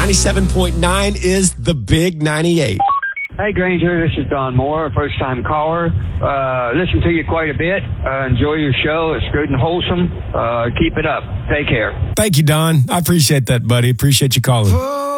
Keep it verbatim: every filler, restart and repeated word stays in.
ninety-seven point nine is the Big ninety-eight. Hey, Granger, this is Don Moore, first-time caller. Uh, listen to you quite a bit. Uh, enjoy your show. It's good and wholesome. Uh, keep it up. Take care. Thank you, Don. I appreciate that, buddy. Appreciate you calling.